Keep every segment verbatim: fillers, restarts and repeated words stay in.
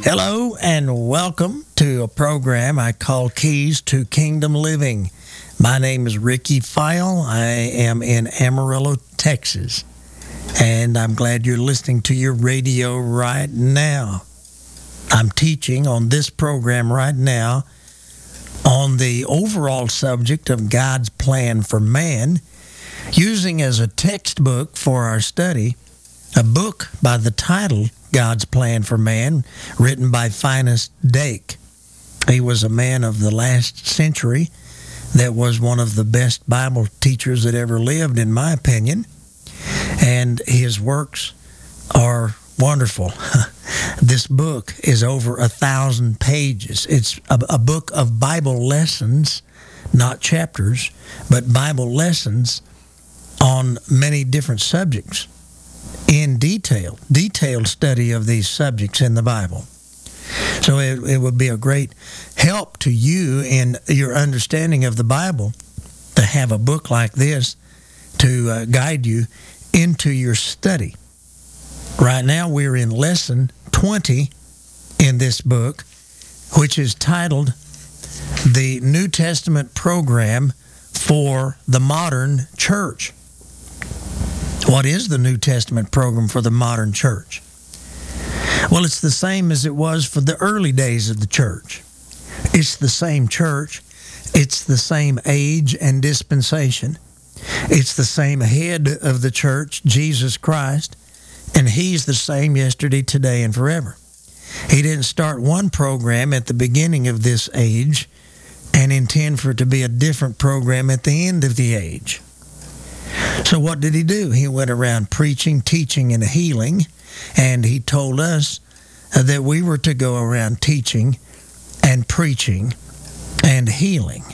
Hello and welcome to a program I call Keys to Kingdom Living. My name is Ricky File. I am in Amarillo, Texas, and I'm glad you're listening to your radio right now. I'm teaching on this program right now on the overall subject of God's plan for man, using as a textbook for our study a book by the title God's Plan for Man, written by Finis Dake. He was a man of the last century that was one of the best Bible teachers that ever lived, in my opinion, and his works are wonderful. This book is over a thousand pages. It's a, a book of Bible lessons, not chapters, but Bible lessons on many different subjects in detail, detailed study of these subjects in the Bible. So it, it would be a great help to you in your understanding of the Bible to have a book like this to uh, guide you into your study. Right now we're in lesson twenty in this book, which is titled The New Testament Program for the Modern Church. What is the New Testament program for the modern church? Well, it's the same as it was for the early days of the church. It's the same church. It's the same age and dispensation. It's the same head of the church, Jesus Christ, and He's the same yesterday, today, and forever. He didn't start one program at the beginning of this age and intend for it to be a different program at the end of the age. So what did He do? He went around preaching, teaching, and healing, and He told us that we were to go around teaching and preaching and healing.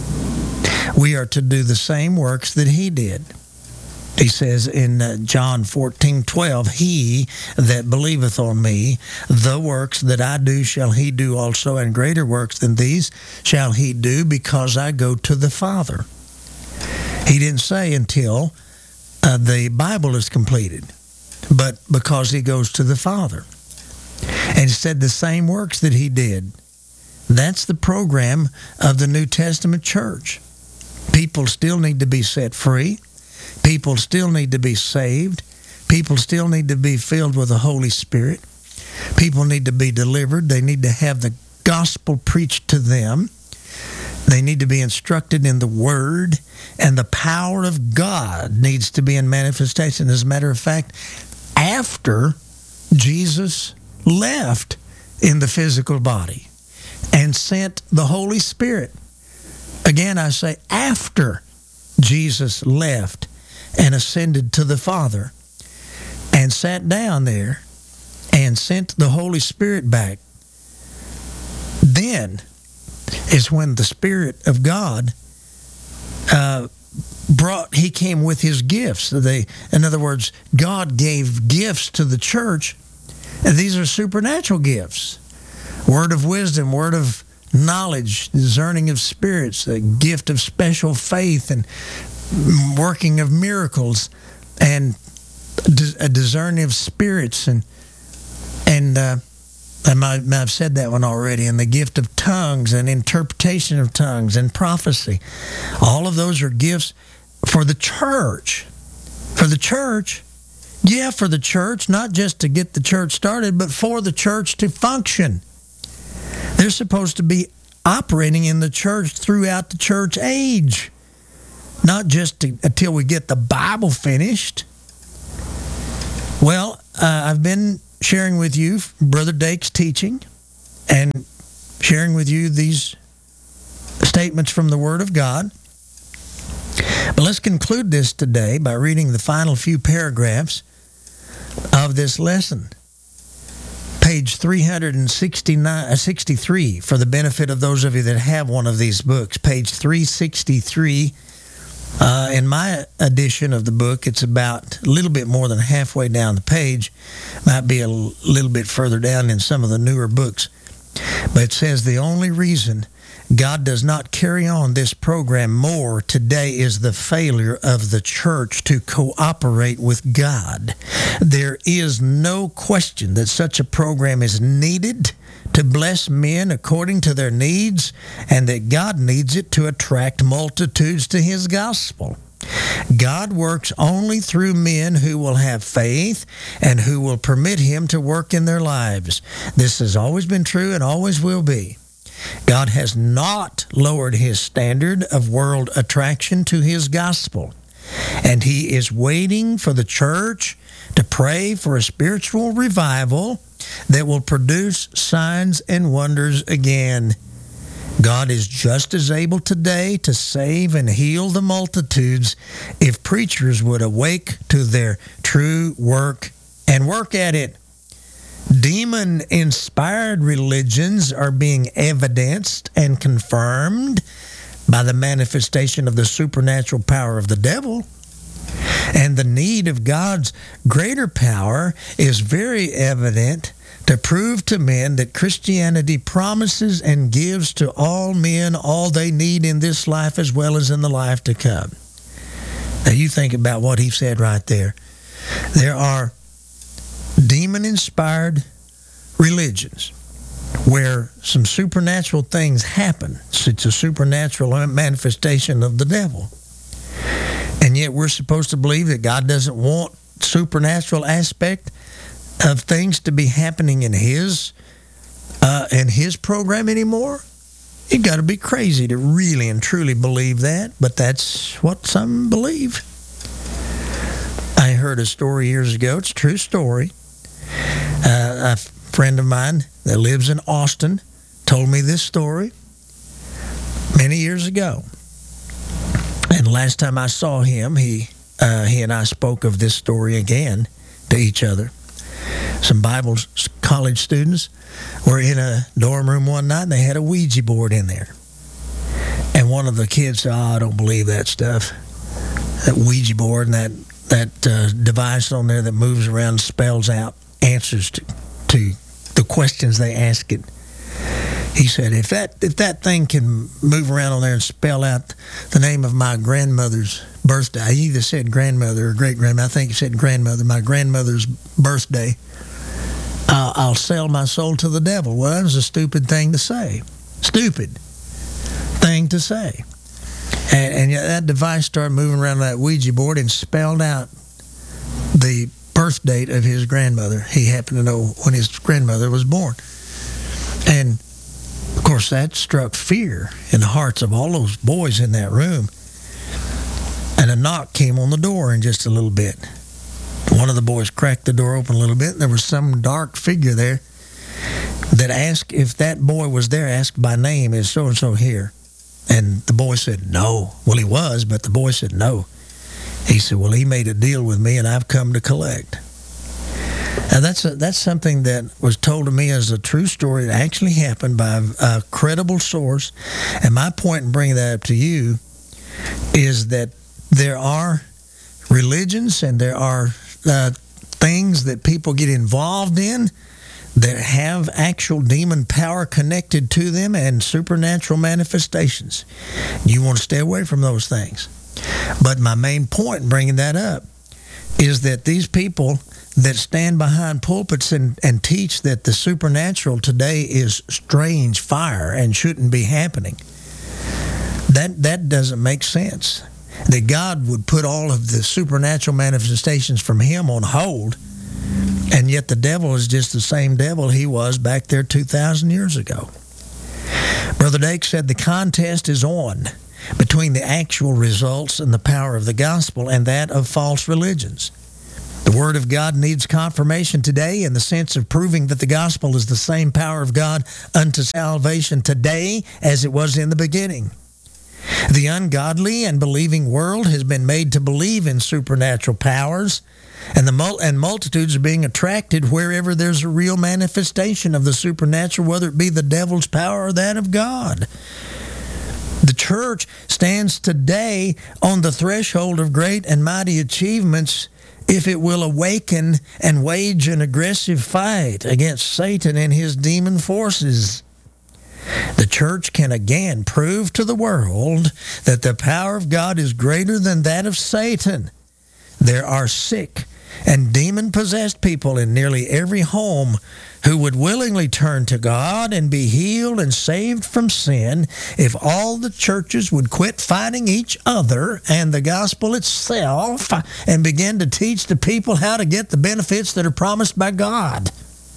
We are to do the same works that He did. He says in uh, John fourteen twelve, He that believeth on me, the works that I do shall he do also, and greater works than these shall he do, because I go to the Father. He didn't say until uh, the Bible is completed, but because He goes to the Father. And He said the same works that He did. That's the program of the New Testament church. People still need to be set free. People still need to be saved. People still need to be filled with the Holy Spirit. People need to be delivered. They need to have the gospel preached to them. They need to be instructed in the Word, and the power of God needs to be in manifestation. As a matter of fact, after Jesus left in the physical body and sent the Holy Spirit, again I say after Jesus left and ascended to the Father and sat down there and sent the Holy Spirit back, then is when the Spirit of God uh, brought, He came with His gifts. They, in other words, God gave gifts to the church, and these are supernatural gifts. Word of wisdom, word of knowledge, discerning of spirits, the gift of special faith and working of miracles, and a discerning of spirits, and and uh, I might, I've said that one already, and the gift of tongues and interpretation of tongues and prophecy. All of those are gifts for the church. For the church, yeah, for the church, not just to get the church started, but for the church to function. They're supposed to be operating in the church throughout the church age, not just to, until we get the Bible finished. Well, uh, I've been sharing with you Brother Dake's teaching and sharing with you these statements from the Word of God. But let's conclude this today by reading the final few paragraphs of this lesson. Page three sixty-nine, sixty-three, for the benefit of those of you that have one of these books. Page three sixty-three. Uh, in my edition of the book, it's about a little bit more than halfway down the page. Might be a little bit further down in some of the newer books. But it says the only reason God does not carry on this program more today is the failure of the church to cooperate with God. There is no question that such a program is needed to bless men according to their needs, and that God needs it to attract multitudes to his gospel. God works only through men who will have faith and who will permit him to work in their lives. This has always been true and always will be. God has not lowered his standard of world attraction to his gospel, and he is waiting for the church to pray for a spiritual revival that will produce signs and wonders again. God is just as able today to save and heal the multitudes if preachers would awake to their true work and work at it. Demon-inspired religions are being evidenced and confirmed by the manifestation of the supernatural power of the devil. And the need of God's greater power is very evident to prove to men that Christianity promises and gives to all men all they need in this life as well as in the life to come. Now you think about what he said right there. There are demon-inspired religions where some supernatural things happen. It's a supernatural manifestation of the devil. And yet we're supposed to believe that God doesn't want supernatural aspect of things to be happening in his uh, in his program anymore. You got to be crazy to really and truly believe that, but that's what some believe. I heard a story years ago. It's a true story. Uh, a friend of mine that lives in Austin told me this story many years ago. And last time I saw him, he uh, he and I spoke of this story again to each other. Some Bible college students were in a dorm room one night, and they had a Ouija board in there. And one of the kids said, oh, I don't believe that stuff. That Ouija board and that, that uh, device on there that moves around and spells out answers to, to the questions they ask it. He said, if that if that thing can move around on there and spell out the name of my grandmother's birthday, he either said grandmother or great-grandmother, I think he said grandmother, my grandmother's birthday, uh, I'll sell my soul to the devil. Well, that was a stupid thing to say. Stupid thing to say. And, and yet that device started moving around that Ouija board and spelled out the birth date of his grandmother. He happened to know when his grandmother was born. And of course, that struck fear in the hearts of all those boys in that room. And a knock came on the door in just a little bit. One of the boys cracked the door open a little bit, and there was some dark figure there that asked if that boy was there, asked by name, is so-and-so here? And the boy said, no. Well, he was, but the boy said no. He said, well, he made a deal with me, and I've come to collect. Now, that's a, that's something that was told to me as a true story that actually happened by a, a credible source. And my point in bringing that up to you is that there are religions and there are uh, things that people get involved in that have actual demon power connected to them and supernatural manifestations. You want to stay away from those things. But my main point in bringing that up is that these people that stand behind pulpits and, and teach that the supernatural today is strange fire and shouldn't be happening, that that doesn't make sense. That God would put all of the supernatural manifestations from him on hold, and yet the devil is just the same devil he was back there two thousand years ago. Brother Dake said the contest is on between the actual results and the power of the gospel and that of false religions. The Word of God needs confirmation today in the sense of proving that the gospel is the same power of God unto salvation today as it was in the beginning. The ungodly and believing world has been made to believe in supernatural powers, and the mul- and multitudes are being attracted wherever there's a real manifestation of the supernatural, whether it be the devil's power or that of God. The church stands today on the threshold of great and mighty achievements if it will awaken and wage an aggressive fight against Satan and his demon forces. The church can again prove to the world that the power of God is greater than that of Satan. There are sick and demon-possessed people in nearly every home who would willingly turn to God and be healed and saved from sin if all the churches would quit fighting each other and the gospel itself and begin to teach the people how to get the benefits that are promised by God.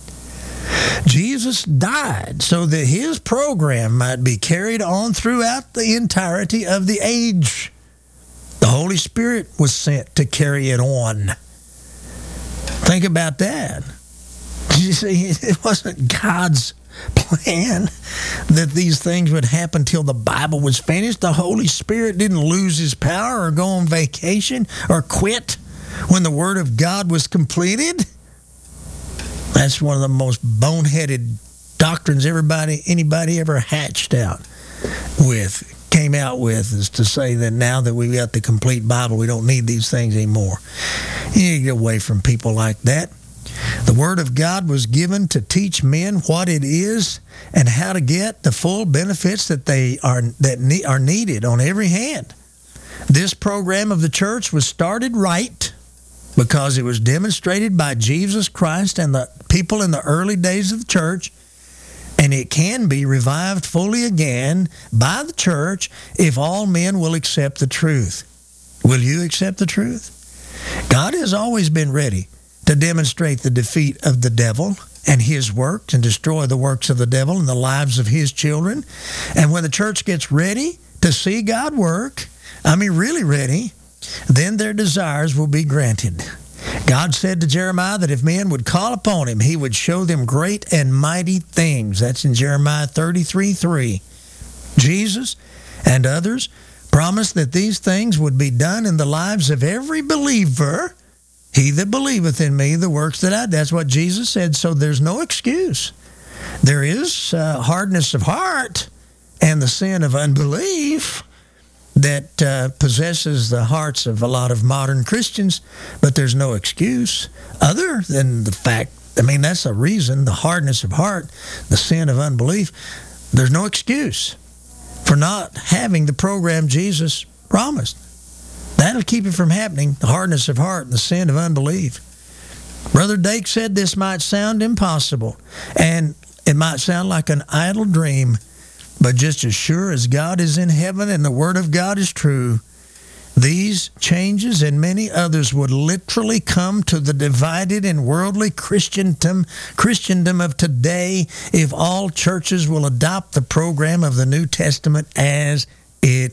Jesus died so that his program might be carried on throughout the entirety of the age. The Holy Spirit was sent to carry it on. Think about that. You see, it wasn't God's plan that these things would happen till the Bible was finished. The Holy Spirit didn't lose his power or go on vacation or quit when the Word of God was completed. That's one of the most boneheaded doctrines everybody, anybody ever hatched out with, came out with, is to say that now that we've got the complete Bible, we don't need these things anymore. You need to get away from people like that. The Word of God was given to teach men what it is and how to get the full benefits that they are that ne- are needed on every hand. This program of the church was started right because it was demonstrated by Jesus Christ and the people in the early days of the church, and it can be revived fully again by the church if all men will accept the truth. Will you accept the truth? God has always been ready to demonstrate the defeat of the devil and his works and destroy the works of the devil in the lives of his children. And when the church gets ready to see God work, I mean really ready, then their desires will be granted. God said to Jeremiah that if men would call upon him, he would show them great and mighty things. That's in Jeremiah thirty-three three. Jesus and others promised that these things would be done in the lives of every believer. He that believeth in me, the works that I do. That's what Jesus said, so there's no excuse. There is uh, hardness of heart and the sin of unbelief that uh, possesses the hearts of a lot of modern Christians, but there's no excuse other than the fact, I mean, that's a reason, the hardness of heart, the sin of unbelief. There's no excuse for not having the program Jesus promised. That'll keep it from happening, the hardness of heart and the sin of unbelief. Brother Dake said this might sound impossible, and it might sound like an idle dream, but just as sure as God is in heaven and the Word of God is true, these changes and many others would literally come to the divided and worldly Christendom, Christendom of today if all churches will adopt the program of the New Testament as it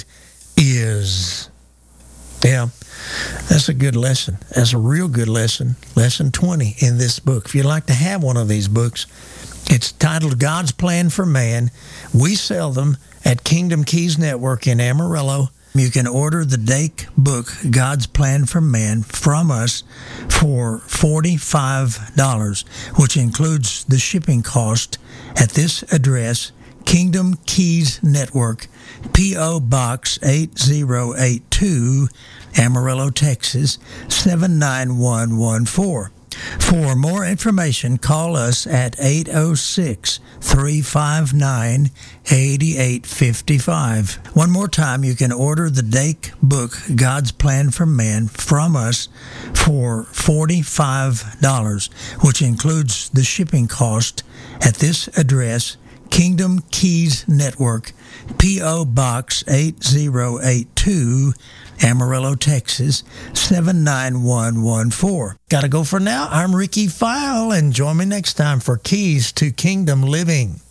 is. Yeah, that's a good lesson. That's a real good lesson. Lesson twenty in this book. If you'd like to have one of these books, it's titled God's Plan for Man. We sell them at Kingdom Keys Network in Amarillo. You can order the Dake book, God's Plan for Man, from us for forty-five dollars, which includes the shipping cost at this address, Kingdom Keys Network, P O. Box eight zero eight two, Amarillo, Texas, seven nine one one four. For more information, call us at eight oh six, three five nine, eight eight five five. One more time, you can order the Dake book, God's Plan for Man, from us for forty-five dollars, which includes the shipping cost at this address, Kingdom Keys Network, P O. Box eight zero eight two, Amarillo, Texas, seven nine one one four. Gotta go for now. I'm Ricky File, and join me next time for Keys to Kingdom Living.